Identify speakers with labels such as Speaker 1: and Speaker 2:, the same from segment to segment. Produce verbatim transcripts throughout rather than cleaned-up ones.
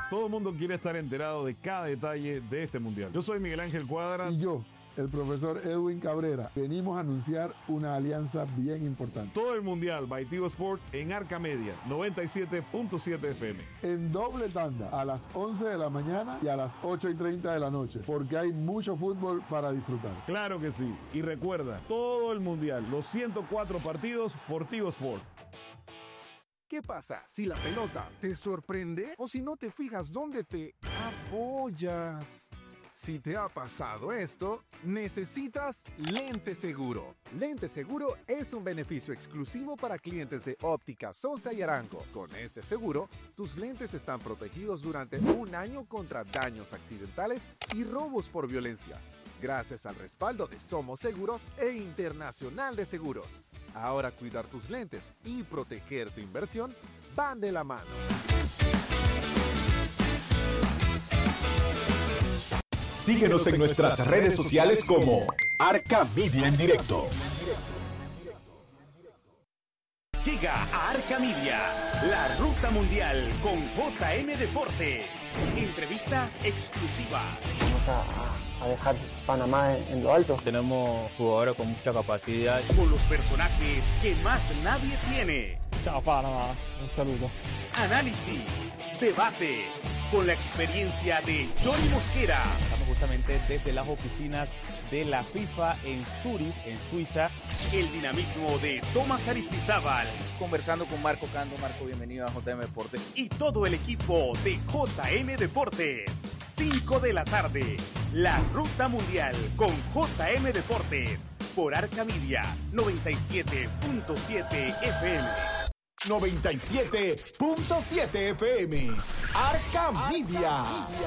Speaker 1: Todo el mundo quiere estar enterado de cada detalle de este mundial. Yo soy Miguel Ángel Cuadra.
Speaker 2: Y yo, el profesor Edwin Cabrera. Venimos a anunciar una alianza bien importante.
Speaker 1: Todo el mundial by Tigo Sports en Arca Media, noventa y siete punto siete F M.
Speaker 2: En doble tanda, a las once de la mañana y a las ocho y treinta de la noche, porque hay mucho fútbol para disfrutar.
Speaker 1: Claro que sí. Y recuerda, todo el mundial, los ciento cuatro partidos por Tigo Sports.
Speaker 3: ¿Qué pasa si la pelota te sorprende o si no te fijas dónde te apoyas? Si te ha pasado esto, necesitas Lente Seguro. Lente Seguro es un beneficio exclusivo para clientes de Óptica Sosa y Arango. Con este seguro, tus lentes están protegidos durante un año contra daños accidentales y robos por violencia, gracias al respaldo de Somos Seguros e Internacional de Seguros. Ahora cuidar tus lentes y proteger tu inversión van de la mano.
Speaker 4: Síguenos en nuestras redes sociales como Arca Media en Directo.
Speaker 5: Llega a Arca Media, la ruta mundial con J M Deportes. Entrevistas exclusivas.
Speaker 6: Vamos a, a dejar Panamá en, en lo alto.
Speaker 7: Tenemos jugadores con mucha capacidad.
Speaker 5: Con los personajes que más nadie tiene.
Speaker 8: Chao Panamá, un saludo.
Speaker 5: Análisis, debates, con la experiencia de Johnny Mosquera.
Speaker 7: Estamos justamente desde las oficinas de la FIFA en Zurich, en Suiza.
Speaker 5: El dinamismo de Tomás Aristizábal.
Speaker 9: Conversando con Marco Cando. Marco, bienvenido a J M Deportes.
Speaker 5: Y todo el equipo de J M Deportes. cinco de la tarde, la Ruta Mundial con J M Deportes. Por Arca Media, noventa y siete punto siete F M.
Speaker 4: noventa y siete punto siete F M. Arca Media.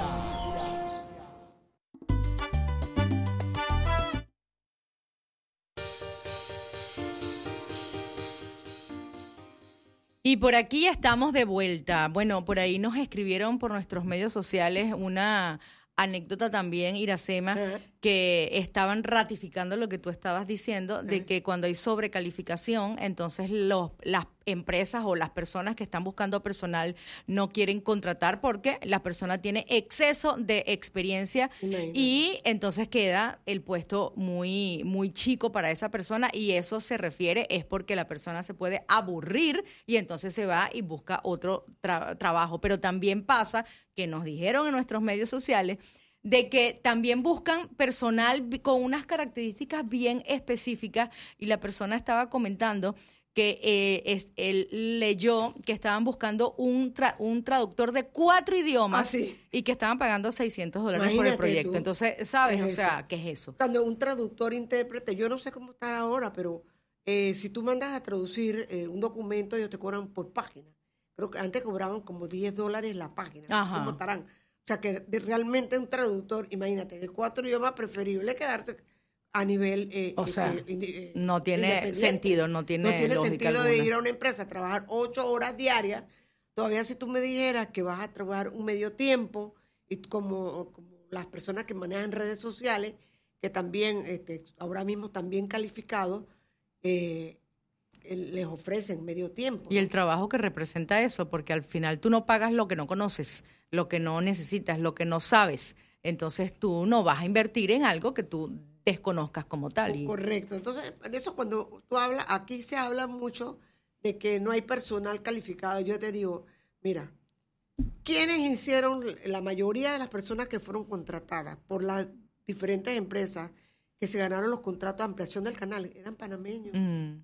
Speaker 10: Y por aquí estamos de vuelta. Bueno, por ahí nos escribieron por nuestros medios sociales una anécdota también, Iracema, uh-huh. que estaban ratificando lo que tú estabas diciendo, de uh-huh. que cuando hay sobrecalificación, entonces los, las empresas o las personas que están buscando personal no quieren contratar porque la persona tiene exceso de experiencia uh-huh. y entonces queda el puesto muy, muy chico para esa persona, y eso se refiere es porque la persona se puede aburrir y entonces se va y busca otro tra- trabajo. Pero también pasa que nos dijeron en nuestros medios sociales de que también buscan personal con unas características bien específicas, y la persona estaba comentando que eh, es, él leyó que estaban buscando un tra- un traductor de cuatro idiomas.
Speaker 11: Ah, sí.
Speaker 10: Y que estaban pagando seiscientos dólares
Speaker 11: Imagínate
Speaker 10: por el proyecto.
Speaker 11: Tú.
Speaker 10: Entonces, ¿sabes?
Speaker 11: ¿Qué
Speaker 10: o
Speaker 11: es
Speaker 10: sea,
Speaker 11: eso?
Speaker 10: ¿qué es eso?
Speaker 11: Cuando un traductor, intérprete, yo no sé cómo está ahora, pero eh, si tú mandas a traducir eh, un documento, ellos te cobran por página. Creo que antes cobraban como diez dólares la página. No sé cómo estarán. O sea, que de, realmente un traductor, imagínate, de cuatro idiomas, preferible quedarse a nivel eh,
Speaker 10: o sea,
Speaker 11: eh, eh,
Speaker 10: no tiene sentido, no tiene
Speaker 11: No tiene
Speaker 10: lógica
Speaker 11: sentido
Speaker 10: alguna.
Speaker 11: de ir a una empresa a trabajar ocho horas diarias. Todavía si tú me dijeras que vas a trabajar un medio tiempo, y como, como las personas que manejan redes sociales, que también, este, ahora mismo también calificados, eh, les ofrecen medio tiempo.
Speaker 10: Y el trabajo que representa eso, porque al final tú no pagas lo que no conoces, lo que no necesitas, lo que no sabes. Entonces tú no vas a invertir en algo que tú desconozcas como tal. Y...
Speaker 11: Correcto. Entonces, por eso cuando tú hablas, aquí se habla mucho de que no hay personal calificado. Yo te digo, mira, ¿quiénes hicieron la mayoría de las personas que fueron contratadas por las diferentes empresas que se ganaron los contratos de ampliación del canal? Eran panameños.
Speaker 10: Mm.